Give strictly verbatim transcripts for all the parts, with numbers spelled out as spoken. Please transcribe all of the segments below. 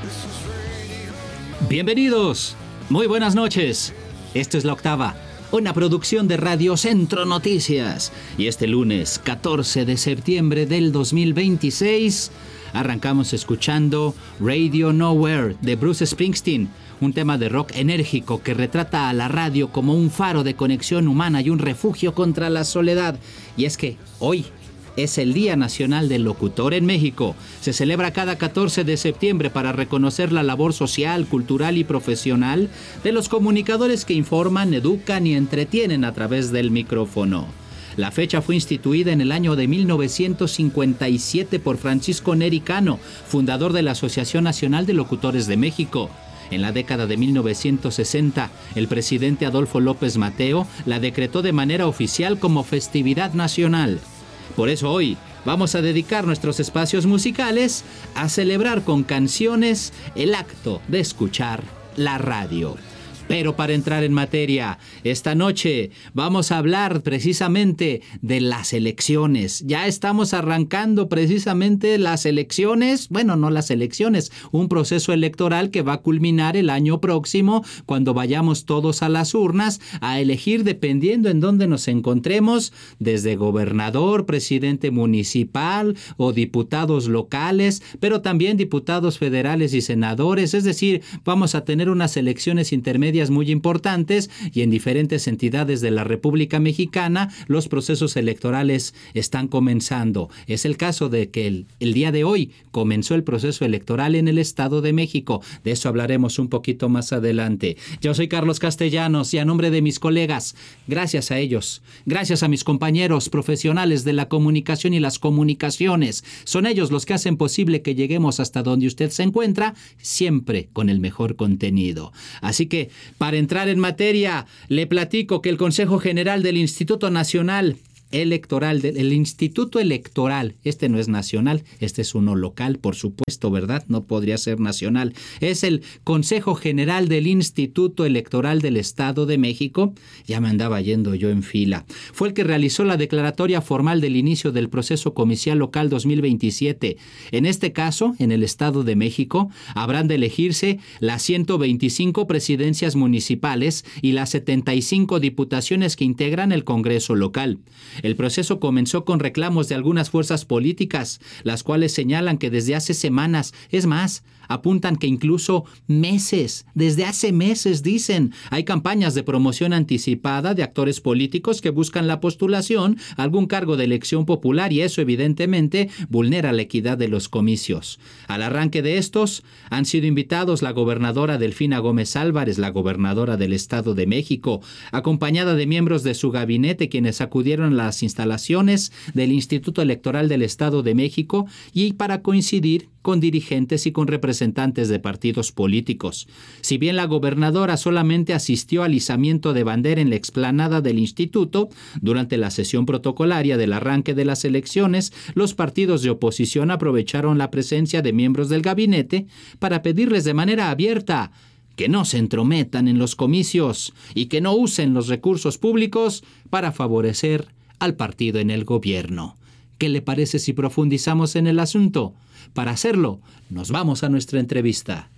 Bienvenidos, muy buenas noches. Esto es La Octava, una producción de Radio Centro Noticias. Y este lunes, catorce de septiembre del dos mil veintiséis, arrancamos escuchando Radio Nowhere de Bruce Springsteen, un tema de rock enérgico que retrata a la radio como un faro de conexión humana y un refugio contra la soledad. Y es que hoy es el Día Nacional del Locutor en México. Se celebra cada catorce de septiembre para reconocer la labor social, cultural y profesional de los comunicadores que informan, educan y entretienen a través del micrófono. La fecha fue instituida en el año de mil novecientos cincuenta y siete por Francisco Neri Cano, fundador de la Asociación Nacional de Locutores de México. En la década de mil novecientos sesenta, el presidente Adolfo López Mateo la decretó de manera oficial como festividad nacional. Por eso hoy vamos a dedicar nuestros espacios musicales a celebrar con canciones el acto de escuchar la radio. Pero para entrar en materia, esta noche vamos a hablar precisamente de las elecciones. Ya estamos arrancando precisamente las elecciones, bueno, no las elecciones, un proceso electoral que va a culminar el año próximo cuando vayamos todos a las urnas a elegir, dependiendo en dónde nos encontremos, desde gobernador, presidente municipal o diputados locales, pero también diputados federales y senadores. Es decir, vamos a tener unas elecciones intermedias muy importantes y en diferentes entidades de la República Mexicana los procesos electorales están comenzando. Es el caso de que el, el día de hoy comenzó el proceso electoral en el Estado de México. De eso hablaremos un poquito más adelante. Yo soy Carlos Castellanos y a nombre de mis colegas, gracias a ellos, gracias a mis compañeros profesionales de la comunicación y las comunicaciones, son ellos los que hacen posible que lleguemos hasta donde usted se encuentra, siempre con el mejor contenido. Así que, para entrar en materia, le platico que el Consejo General del Instituto Nacional Electoral, el Instituto Electoral, este no es nacional, este es uno local, por supuesto, ¿verdad? No podría ser nacional. Es el Consejo General del Instituto Electoral del Estado de México. Ya me andaba yendo yo en fila. Fue el que realizó la declaratoria formal del inicio del proceso comicial local dos mil veintisiete. En este caso, en el Estado de México, habrán de elegirse las ciento veinticinco presidencias municipales y las setenta y cinco diputaciones que integran el Congreso local. El proceso comenzó con reclamos de algunas fuerzas políticas, las cuales señalan que desde hace semanas, es más, apuntan que incluso meses, desde hace meses dicen, hay campañas de promoción anticipada de actores políticos que buscan la postulación a algún cargo de elección popular y eso evidentemente vulnera la equidad de los comicios. Al arranque de estos han sido invitados la gobernadora Delfina Gómez Álvarez, la gobernadora del Estado de México, acompañada de miembros de su gabinete quienes acudieron a las instalaciones del Instituto Electoral del Estado de México y para coincidir con dirigentes y con representantes de partidos políticos. Si bien la gobernadora solamente asistió al izamiento de bandera en la explanada del instituto, durante la sesión protocolaria del arranque de las elecciones, los partidos de oposición aprovecharon la presencia de miembros del gabinete para pedirles de manera abierta que no se entrometan en los comicios y que no usen los recursos públicos para favorecer al partido en el gobierno. ¿Qué le parece si profundizamos en el asunto? Para hacerlo, nos vamos a nuestra entrevista.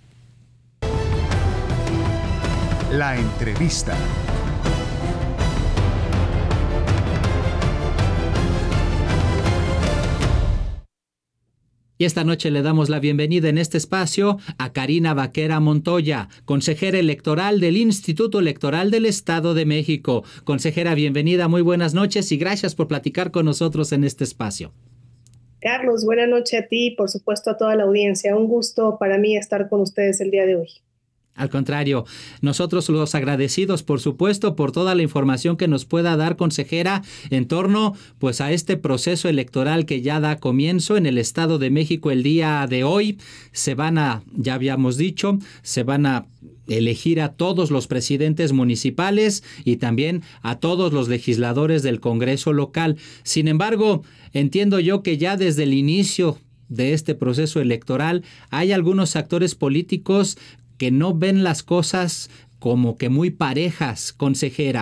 La entrevista. Y esta noche le damos la bienvenida en este espacio a Karina Vaquera Montoya, consejera electoral del Instituto Electoral del Estado de México. Consejera, bienvenida, muy buenas noches y gracias por platicar con nosotros en este espacio. Carlos, buena noche a ti y por supuesto a toda la audiencia. Un gusto para mí estar con ustedes el día de hoy. Al contrario, nosotros los agradecidos, por supuesto, por toda la información que nos pueda dar, consejera, en torno pues a este proceso electoral que ya da comienzo en el Estado de México el día de hoy. Se van a, ya habíamos dicho, se van a elegir a todos los presidentes municipales y también a todos los legisladores del Congreso local. Sin embargo, entiendo yo que ya desde el inicio de este proceso electoral hay algunos actores políticos que no ven las cosas como que muy parejas, consejera.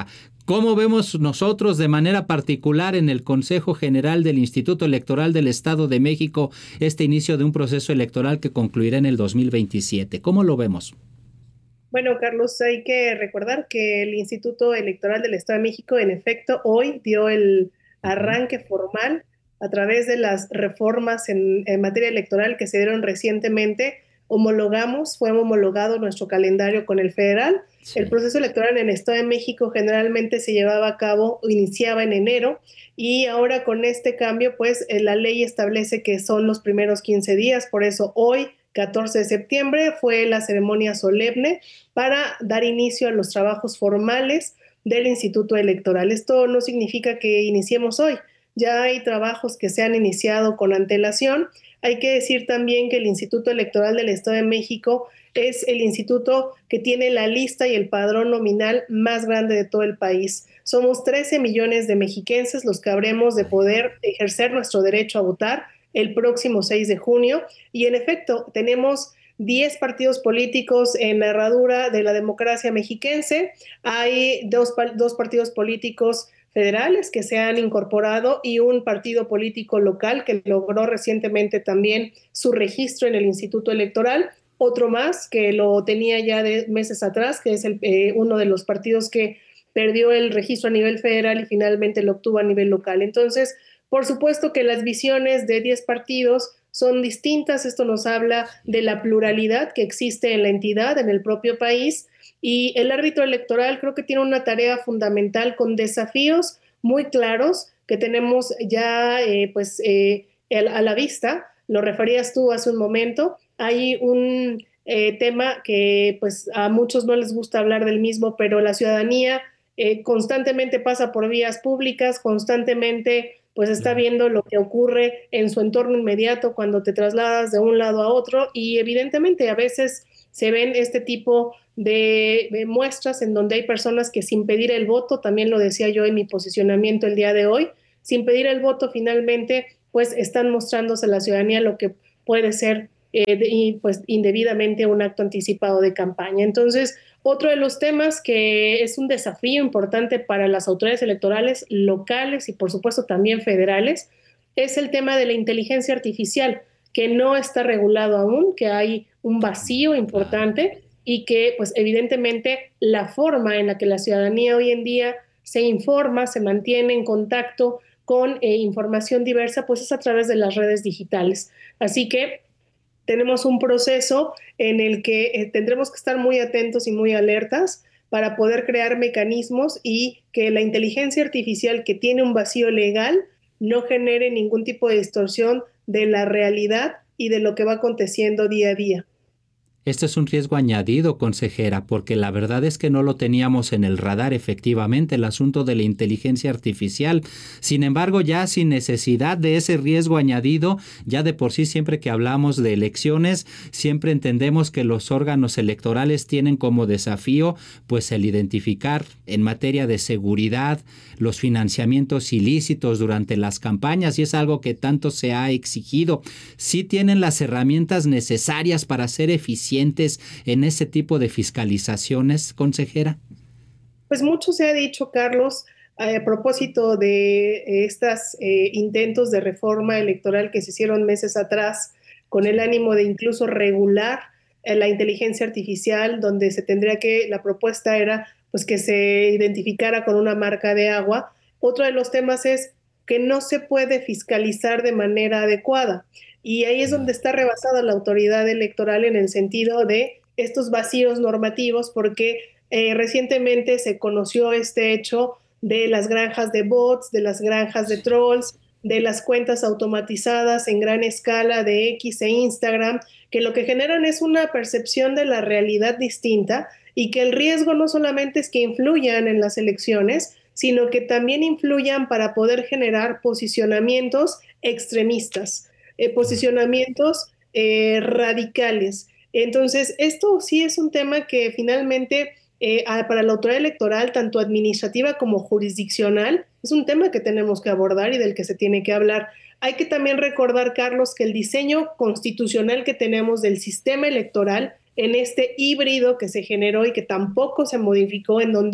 ¿Cómo vemos nosotros de manera particular en el Consejo General del Instituto Electoral del Estado de México este inicio de un proceso electoral que concluirá en el dos mil veintisiete? ¿Cómo lo vemos? Bueno, Carlos, hay que recordar que el Instituto Electoral del Estado de México, en efecto, hoy dio el arranque formal a través de las reformas en, en materia electoral que se dieron recientemente. Homologamos, fue homologado nuestro calendario con el federal. Sí. El proceso electoral en el Estado de México generalmente se llevaba a cabo, iniciaba en enero, y ahora con este cambio, pues eh, la ley establece que son los primeros quince días, por eso hoy, catorce de septiembre, fue la ceremonia solemne para dar inicio a los trabajos formales del Instituto Electoral. Esto no significa que iniciemos hoy, ya hay trabajos que se han iniciado con antelación. Hay que decir también que el Instituto Electoral del Estado de México es el instituto que tiene la lista y el padrón nominal más grande de todo el país. Somos trece millones de mexiquenses los que habremos de poder ejercer nuestro derecho a votar el próximo seis de junio. Y en efecto, tenemos diez partidos políticos en la herradura de la democracia mexiquense. Hay dos, dos partidos políticos federales que se han incorporado y un partido político local que logró recientemente también su registro en el Instituto Electoral. Otro más que lo tenía ya de meses atrás, que es el, eh, uno de los partidos que perdió el registro a nivel federal y finalmente lo obtuvo a nivel local. Entonces, por supuesto que las visiones de diez partidos son distintas. Esto nos habla de la pluralidad que existe en la entidad, en el propio país, y el árbitro electoral creo que tiene una tarea fundamental con desafíos muy claros que tenemos ya eh, pues, eh, a la vista. Lo referías tú hace un momento. Hay un eh, tema que pues, a muchos no les gusta hablar del mismo, pero la ciudadanía eh, constantemente pasa por vías públicas, constantemente pues está viendo lo que ocurre en su entorno inmediato cuando te trasladas de un lado a otro, y evidentemente a veces se ven este tipo de, de muestras en donde hay personas que sin pedir el voto, también lo decía yo en mi posicionamiento el día de hoy, sin pedir el voto finalmente pues están mostrándose a la ciudadanía lo que puede ser eh, de, y, pues indebidamente un acto anticipado de campaña. Entonces, otro de los temas que es un desafío importante para las autoridades electorales locales y por supuesto también federales es el tema de la inteligencia artificial, que no está regulado aún, que hay un vacío importante y que pues evidentemente la forma en la que la ciudadanía hoy en día se informa, se mantiene en contacto con eh, información diversa, pues es a través de las redes digitales. Así que tenemos un proceso en el que eh, tendremos que estar muy atentos y muy alertas para poder crear mecanismos y que la inteligencia artificial, que tiene un vacío legal, no genere ningún tipo de distorsión de la realidad y de lo que va aconteciendo día a día. Este es un riesgo añadido, consejera, porque la verdad es que no lo teníamos en el radar efectivamente, el asunto de la inteligencia artificial. Sin embargo, ya sin necesidad de ese riesgo añadido, ya de por sí siempre que hablamos de elecciones, siempre entendemos que los órganos electorales tienen como desafío pues el identificar en materia de seguridad los financiamientos ilícitos durante las campañas, y es algo que tanto se ha exigido. ¿Sí tienen las herramientas necesarias para ser eficientes en ese tipo de fiscalizaciones, consejera? Pues mucho se ha dicho, Carlos, eh, a propósito de estos eh, intentos de reforma electoral que se hicieron meses atrás con el ánimo de incluso regular eh, la inteligencia artificial, donde se tendría que, la propuesta era pues que se identificara con una marca de agua. Otro de los temas es que no se puede fiscalizar de manera adecuada. Y ahí es donde está rebasada la autoridad electoral en el sentido de estos vacíos normativos, porque eh, recientemente se conoció este hecho de las granjas de bots, de las granjas de trolls, de las cuentas automatizadas en gran escala de X e Instagram, que lo que generan es una percepción de la realidad distinta y que el riesgo no solamente es que influyan en las elecciones, sino que también influyan para poder generar posicionamientos extremistas. Eh, posicionamientos eh, radicales. Entonces, esto sí es un tema que finalmente eh, para la autoridad electoral, tanto administrativa como jurisdiccional, es un tema que tenemos que abordar y del que se tiene que hablar. Hay que también recordar, Carlos, que el diseño constitucional que tenemos del sistema electoral en este híbrido que se generó y que tampoco se modificó, en donde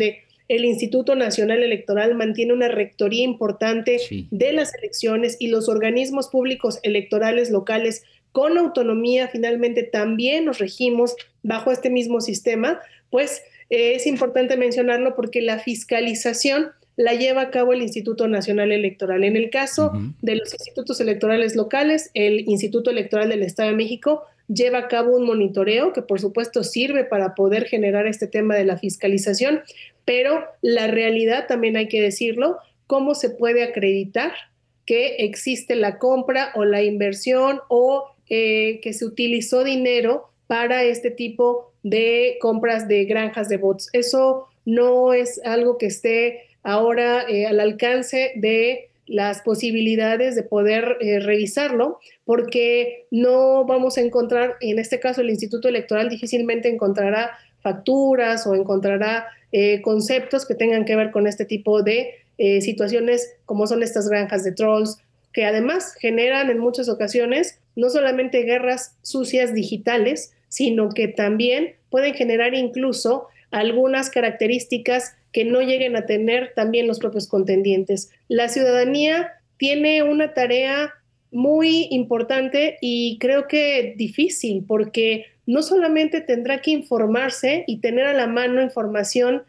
el Instituto Nacional Electoral mantiene una rectoría importante Sí. de las elecciones y los organismos públicos electorales locales con autonomía finalmente también nos regimos bajo este mismo sistema, pues eh, es importante mencionarlo porque la fiscalización la lleva a cabo el Instituto Nacional Electoral. En el caso Ujú. de los institutos electorales locales, el Instituto Electoral del Estado de México lleva a cabo un monitoreo que por supuesto sirve para poder generar este tema de la fiscalización, pero la realidad también hay que decirlo, cómo se puede acreditar que existe la compra o la inversión o eh, que se utilizó dinero para este tipo de compras de granjas de bots. Eso no es algo que esté ahora eh, al alcance de las posibilidades de poder eh, revisarlo, porque no vamos a encontrar, en este caso el Instituto Electoral difícilmente encontrará facturas o encontrará eh, conceptos que tengan que ver con este tipo de eh, situaciones como son estas granjas de trolls, que además generan en muchas ocasiones no solamente guerras sucias digitales, sino que también pueden generar incluso algunas características que no lleguen a tener también los propios contendientes. La ciudadanía tiene una tarea muy importante y creo que difícil, porque no solamente tendrá que informarse y tener a la mano información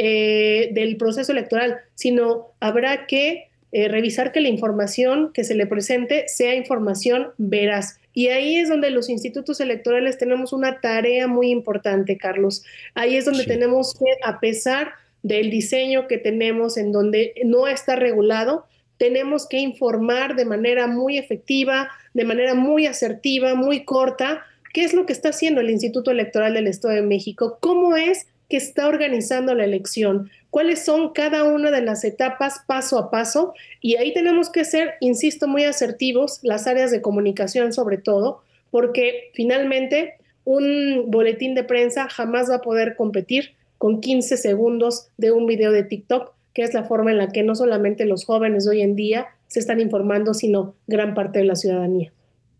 eh, del proceso electoral, sino habrá que eh, revisar que la información que se le presente sea información veraz. Y ahí es donde los institutos electorales tenemos una tarea muy importante, Carlos. Ahí es donde Sí. tenemos que, a pesar del diseño que tenemos en donde no está regulado, tenemos que informar de manera muy efectiva, de manera muy asertiva, muy corta, qué es lo que está haciendo el Instituto Electoral del Estado de México, cómo es que está organizando la elección, cuáles son cada una de las etapas paso a paso, y ahí tenemos que ser, insisto, muy asertivos, las áreas de comunicación sobre todo, porque finalmente un boletín de prensa jamás va a poder competir con quince segundos de un video de TikTok, que es la forma en la que no solamente los jóvenes de hoy en día se están informando, sino gran parte de la ciudadanía.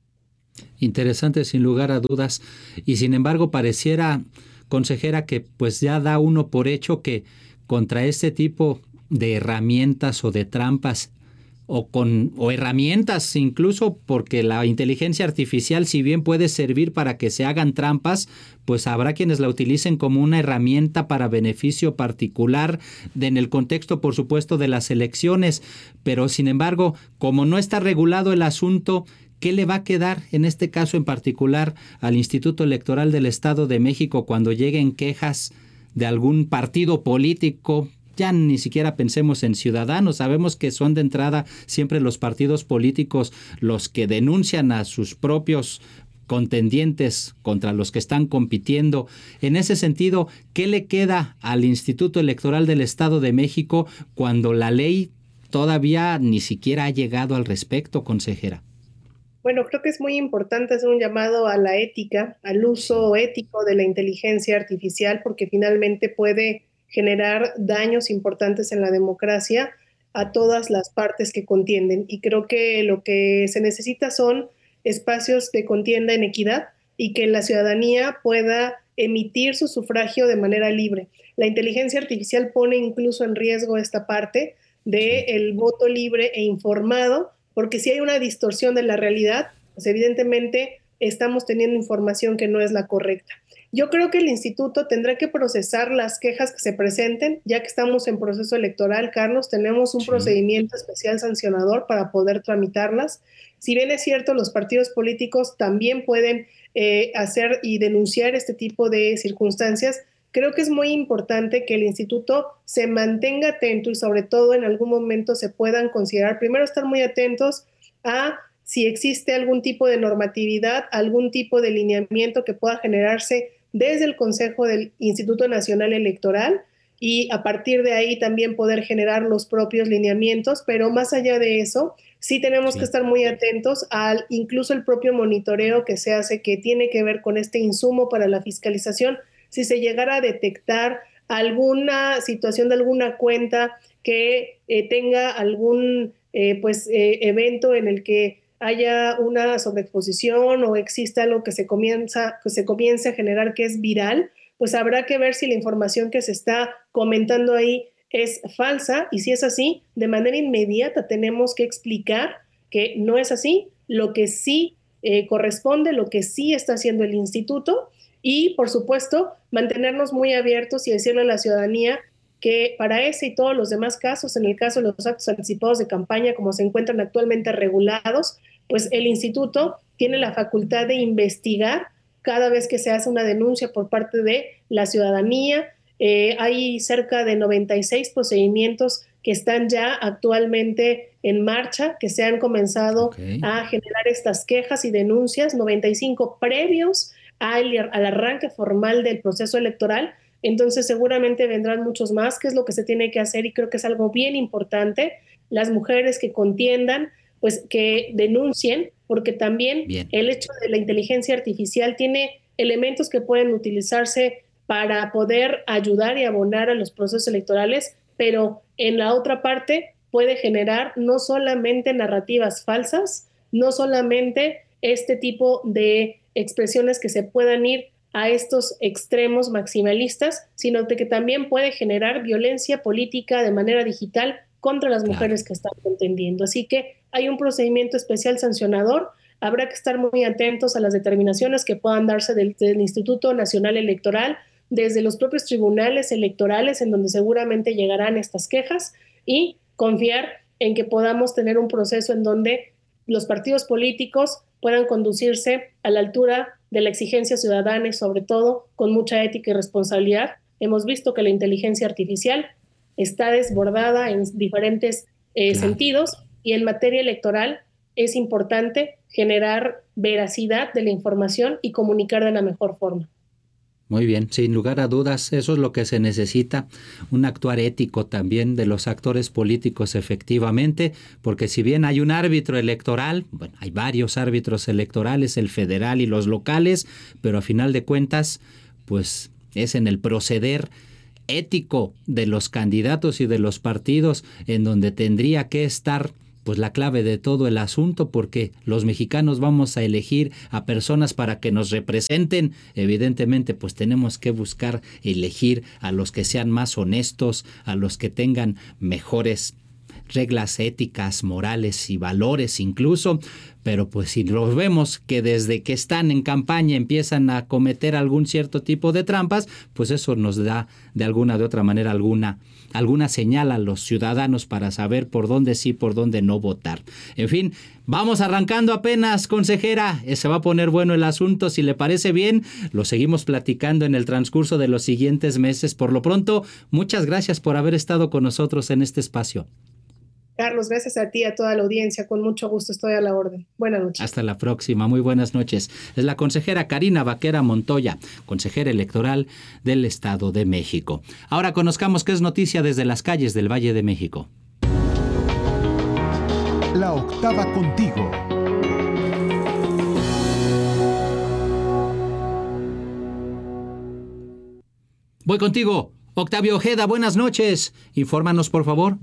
Interesante sin lugar a dudas. Y sin embargo pareciera, consejera, que pues ya da uno por hecho que contra este tipo de herramientas o de trampas o con o herramientas incluso, porque la inteligencia artificial, si bien puede servir para que se hagan trampas, pues habrá quienes la utilicen como una herramienta para beneficio particular de, en el contexto por supuesto de las elecciones, pero sin embargo, como no está regulado el asunto, ¿qué le va a quedar en este caso en particular al Instituto Electoral del Estado de México cuando lleguen quejas de algún partido político? Ya ni siquiera pensemos en ciudadanos, sabemos que son de entrada siempre los partidos políticos los que denuncian a sus propios contendientes contra los que están compitiendo. En ese sentido, ¿qué le queda al Instituto Electoral del Estado de México cuando la ley todavía ni siquiera ha llegado al respecto, consejera? Bueno, creo que es muy importante hacer un llamado a la ética, al Sí. uso ético de la inteligencia artificial, porque finalmente puede generar daños importantes en la democracia a todas las partes que contienden. Y creo que lo que se necesita son espacios de contienda en equidad y que la ciudadanía pueda emitir su sufragio de manera libre. La inteligencia artificial pone incluso en riesgo esta parte Sí. del voto libre e informado, porque si hay una distorsión de la realidad, pues evidentemente estamos teniendo información que no es la correcta. Yo creo que el instituto tendrá que procesar las quejas que se presenten, ya que estamos en proceso electoral, Carlos, tenemos un Sí. procedimiento especial sancionador para poder tramitarlas. Si bien es cierto, los partidos políticos también pueden eh, hacer y denunciar este tipo de circunstancias, creo que es muy importante que el instituto se mantenga atento y sobre todo en algún momento se puedan considerar, primero estar muy atentos a si existe algún tipo de normatividad, algún tipo de lineamiento que pueda generarse desde el Consejo del Instituto Nacional Electoral y a partir de ahí también poder generar los propios lineamientos, pero más allá de eso, sí tenemos que Sí. estar muy atentos al incluso el propio monitoreo que se hace que tiene que ver con este insumo para la fiscalización. Si se llegara a detectar alguna situación de alguna cuenta que eh, tenga algún eh, pues, eh, evento en el que haya una sobreexposición o exista algo que se, comienza, que se comience a generar que es viral, pues habrá que ver si la información que se está comentando ahí es falsa, y si es así, de manera inmediata tenemos que explicar que no es así, lo que sí eh, corresponde, lo que sí está haciendo el instituto, y por supuesto mantenernos muy abiertos y decirle a la ciudadanía que para ese y todos los demás casos, en el caso de los actos anticipados de campaña, como se encuentran actualmente regulados, pues el instituto tiene la facultad de investigar cada vez que se hace una denuncia por parte de la ciudadanía. Eh, hay cerca de noventa y seis procedimientos que están ya actualmente en marcha, que se han comenzado okay. a generar estas quejas y denuncias, noventa y cinco previos al, al arranque formal del proceso electoral. Entonces seguramente vendrán muchos más, que es lo que se tiene que hacer, y creo que es algo bien importante. Las mujeres que contiendan, pues que denuncien, porque también bien. El hecho de la inteligencia artificial tiene elementos que pueden utilizarse para poder ayudar y abonar a los procesos electorales, pero en la otra parte puede generar no solamente narrativas falsas, no solamente este tipo de expresiones que se puedan ir a estos extremos maximalistas, sino de que también puede generar violencia política de manera digital contra las mujeres claro. que están contendiendo. Así que hay un procedimiento especial sancionador. Habrá que estar muy atentos a las determinaciones que puedan darse del, del Instituto Nacional Electoral, desde los propios tribunales electorales, en donde seguramente llegarán estas quejas, y confiar en que podamos tener un proceso en donde los partidos políticos puedan conducirse a la altura de la exigencia ciudadana y sobre todo con mucha ética y responsabilidad. Hemos visto que la inteligencia artificial está desbordada en diferentes eh, claro. sentidos, y en materia electoral es importante generar veracidad de la información y comunicar de la mejor forma. Muy bien, sin lugar a dudas, eso es lo que se necesita, un actuar ético también de los actores políticos efectivamente, porque si bien hay un árbitro electoral, bueno, hay varios árbitros electorales, el federal y los locales, pero a final de cuentas, pues es en el proceder ético de los candidatos y de los partidos en donde tendría que estar pues la clave de todo el asunto, porque los mexicanos vamos a elegir a personas para que nos representen. Evidentemente, pues tenemos que buscar elegir a los que sean más honestos, a los que tengan mejores reglas éticas, morales y valores incluso, pero pues si los vemos que desde que están en campaña empiezan a cometer algún cierto tipo de trampas, pues eso nos da de alguna de otra manera alguna alguna señal a los ciudadanos para saber por dónde sí, por dónde no votar. En fin, vamos arrancando apenas, consejera. Se va a poner bueno el asunto. Si le parece bien, lo seguimos platicando en el transcurso de los siguientes meses. Por lo pronto, muchas gracias por haber estado con nosotros en este espacio. Carlos, gracias a ti y a toda la audiencia. Con mucho gusto estoy a la orden. Buenas noches. Hasta la próxima. Muy buenas noches. Es la consejera Karina Vaquera Montoya, consejera electoral del Estado de México. Ahora conozcamos qué es noticia desde las calles del Valle de México. La octava contigo. Voy contigo. Octavio Ojeda, buenas noches. Infórmanos, por favor.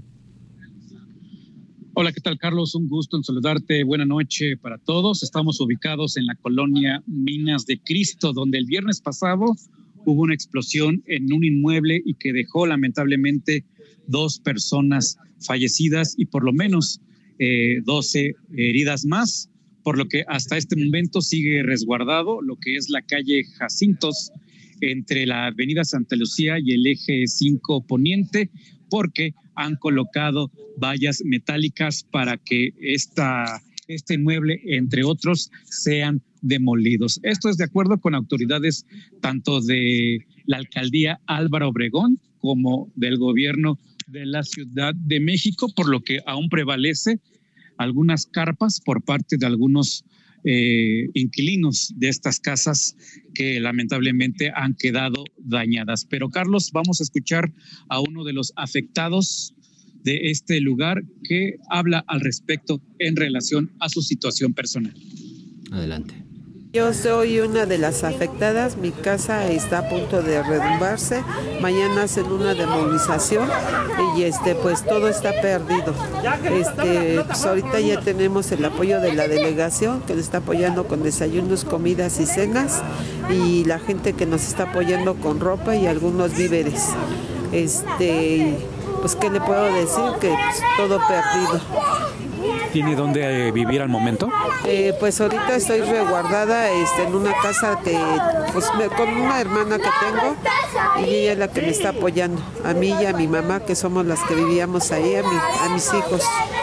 Hola, ¿qué tal, Carlos? Un gusto en saludarte. Buena noche para todos. Estamos ubicados en la colonia Minas de Cristo, donde el viernes pasado hubo una explosión en un inmueble y que dejó lamentablemente dos personas fallecidas y por lo menos eh, doce heridas más, por lo que hasta este momento sigue resguardado lo que es la calle Jacintos entre la avenida Santa Lucía y el eje cinco Poniente, porque han colocado vallas metálicas para que esta, este inmueble, entre otros, sean demolidos. Esto es de acuerdo con autoridades tanto de la alcaldía Álvaro Obregón como del gobierno de la Ciudad de México, por lo que aún prevalece algunas carpas por parte de algunos eh, inquilinos de estas casas que lamentablemente han quedado dañadas. Pero, Carlos, vamos a escuchar a uno de los afectados de este lugar que habla al respecto en relación a su situación personal. Adelante. Yo soy una de las afectadas, mi casa está a punto de derrumbarse, mañana hacen una demolización y este pues todo está perdido. Este, pues ahorita ya tenemos el apoyo de la delegación que nos está apoyando con desayunos, comidas y cenas, y la gente que nos está apoyando con ropa y algunos víveres. Este, pues qué le puedo decir, que pues, todo perdido. ¿Tiene dónde eh, vivir al momento? Eh, pues ahorita estoy resguardada este, en una casa que, pues, me, con una hermana que tengo, y ella es la que me está apoyando, a mí y a mi mamá, que somos las que vivíamos ahí, a, mi, a mis hijos.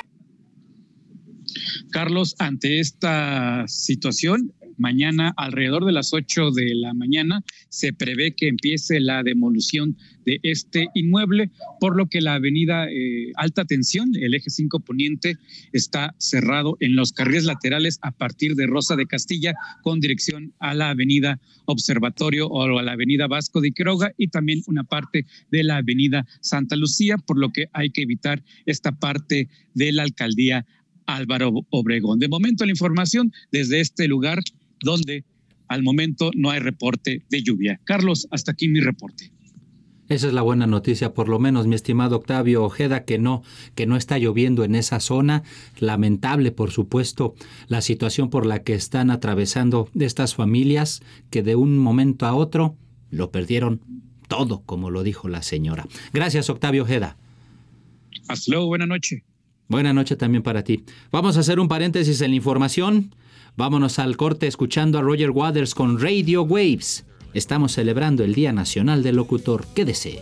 Carlos, ante esta situación, mañana alrededor de las ocho de la mañana se prevé que empiece la demolición de este inmueble, por lo que la avenida eh, Alta Tensión, el eje cinco Poniente, está cerrado en los carriles laterales a partir de Rosa de Castilla con dirección a la avenida Observatorio o a la avenida Vasco de Quiroga y también una parte de la avenida Santa Lucía, por lo que hay que evitar esta parte de la alcaldía Álvaro Obregón. De momento la información desde este lugar donde al momento no hay reporte de lluvia. Carlos, hasta aquí mi reporte. Esa es la buena noticia, por lo menos, mi estimado Octavio Ojeda, que no, que no está lloviendo en esa zona. Lamentable, por supuesto, la situación por la que están atravesando estas familias que de un momento a otro lo perdieron todo, como lo dijo la señora. Gracias, Octavio Ojeda. Hasta luego, buena noche. Buena noche también para ti. Vamos a hacer un paréntesis en la información. Vámonos al corte escuchando a Roger Waters con Radio Waves. Estamos celebrando el Día Nacional del Locutor. Quédese.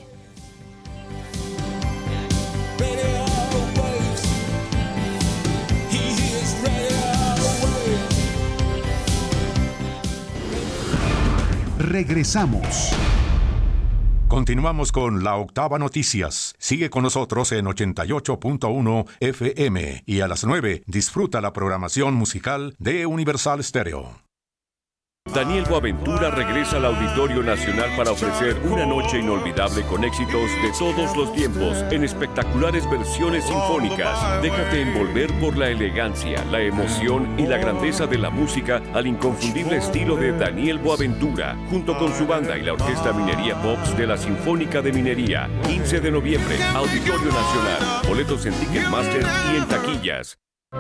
Regresamos. Continuamos con La Octava Noticias. Sigue con nosotros en ochenta y ocho punto uno F M y a las nueve disfruta la programación musical de Universal Stereo. Daniel Boaventura regresa al Auditorio Nacional para ofrecer una noche inolvidable con éxitos de todos los tiempos en espectaculares versiones sinfónicas. Déjate envolver por la elegancia, la emoción y la grandeza de la música al inconfundible estilo de Daniel Boaventura, junto con su banda y la Orquesta Minería Pops de la Sinfónica de Minería. quince de noviembre, Auditorio Nacional. Boletos en Ticketmaster y en taquillas.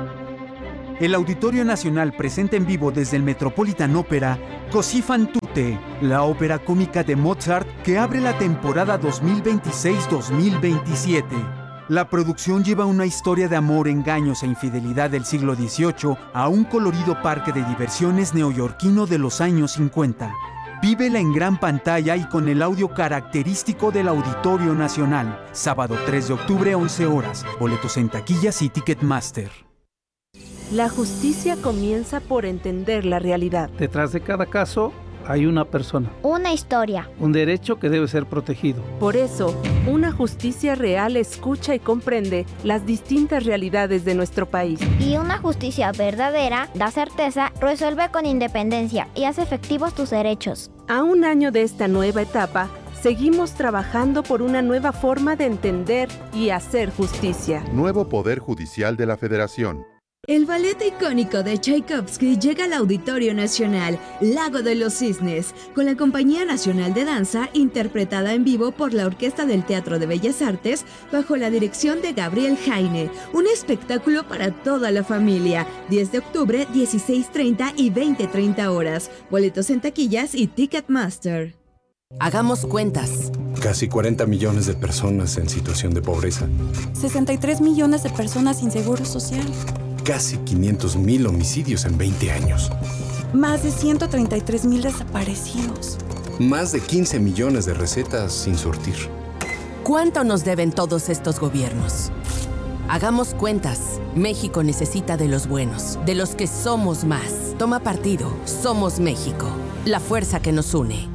El Auditorio Nacional presenta en vivo desde el Metropolitan Opera Così fan tutte, la ópera cómica de Mozart que abre la temporada dos mil veintiséis dos mil veintisiete. La producción lleva una historia de amor, engaños e infidelidad del siglo dieciocho a un colorido parque de diversiones neoyorquino de los años cincuenta. Vívela en gran pantalla y con el audio característico del Auditorio Nacional. Sábado tres de octubre, once horas. Boletos en taquillas y Ticketmaster. La justicia comienza por entender la realidad. Detrás de cada caso hay una persona. Una historia. Un derecho que debe ser protegido. Por eso, una justicia real escucha y comprende las distintas realidades de nuestro país. Y una justicia verdadera da certeza, resuelve con independencia y hace efectivos tus derechos. A un año de esta nueva etapa, seguimos trabajando por una nueva forma de entender y hacer justicia. Nuevo Poder Judicial de la Federación. El ballet icónico de Tchaikovsky llega al Auditorio Nacional, Lago de los Cisnes, con la Compañía Nacional de Danza, interpretada en vivo por la Orquesta del Teatro de Bellas Artes, bajo la dirección de Gabriel Jaine. Un espectáculo para toda la familia. diez de octubre, dieciséis treinta y veinte treinta horas. Boletos en taquillas y Ticketmaster. Hagamos cuentas. Casi cuarenta millones de personas en situación de pobreza. sesenta y tres millones de personas sin seguro social. Casi quinientos mil homicidios en veinte años. Más de ciento treinta y tres mil desaparecidos. Más de quince millones de recetas sin surtir. ¿Cuánto nos deben todos estos gobiernos? Hagamos cuentas. México necesita de los buenos, de los que somos más. Toma partido. Somos México. La fuerza que nos une.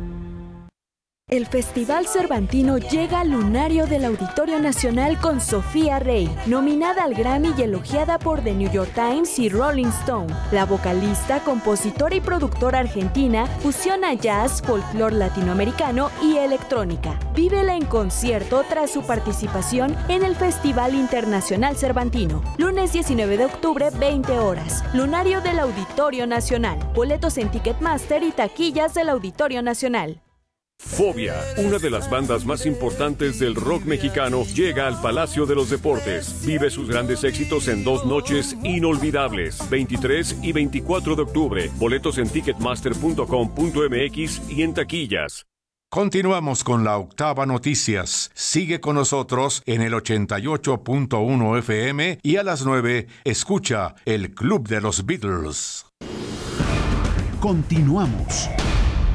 El Festival Cervantino llega al lunario del Auditorio Nacional con Sofía Rey, nominada al Grammy y elogiada por The New York Times y Rolling Stone. La vocalista, compositora y productora argentina fusiona jazz, folclore latinoamericano y electrónica. Vívela en concierto tras su participación en el Festival Internacional Cervantino. Lunes diecinueve de octubre, veinte horas. Lunario del Auditorio Nacional. Boletos en Ticketmaster y taquillas del Auditorio Nacional. Fobia, una de las bandas más importantes del rock mexicano, llega al Palacio de los Deportes. Vive sus grandes éxitos en dos noches inolvidables, veintitrés y veinticuatro de octubre. Boletos en ticketmaster punto com punto m x y en taquillas. Continuamos con la Octava Noticias. Sigue con nosotros en el ochenta y ocho punto uno F M y a las nueve escucha el Club de los Beatles. Continuamos.